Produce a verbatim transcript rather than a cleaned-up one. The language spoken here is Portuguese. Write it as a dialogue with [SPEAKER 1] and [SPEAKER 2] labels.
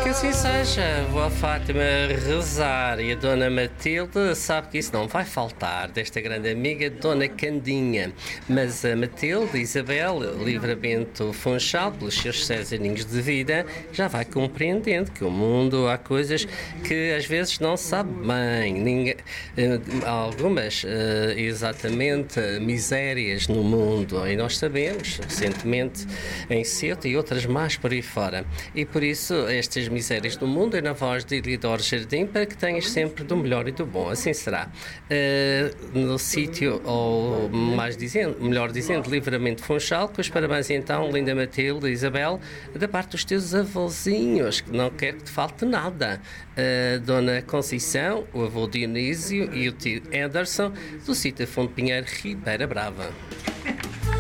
[SPEAKER 1] Que assim seja, vou a Fátima rezar e a Dona Matilde sabe que isso não vai faltar desta grande amiga Dona Candinha. Mas a Matilde, Isabel, Livramento Funchal, pelos seus seis aninhos de vida, já vai compreendendo que o mundo há coisas que às vezes não sabe bem. Ninguém, algumas, exatamente, misérias no mundo, e nós sabemos, recentemente em Ceuta e outras mais por aí fora. E por isso, estas misérias do mundo é na voz de Elidor Jardim, para que tenhas sempre do melhor e do bom. Assim será. Uh, no sítio, ou mais dizendo, melhor dizendo, Livramento Funchal, com os parabéns então, linda Matilde, Isabel, da parte dos teus avôzinhos, que não quero que te falte nada. Uh, Dona Conceição, o avô Dionísio e o tio Anderson, do sítio Fundo Pinheiro, Ribeira Brava.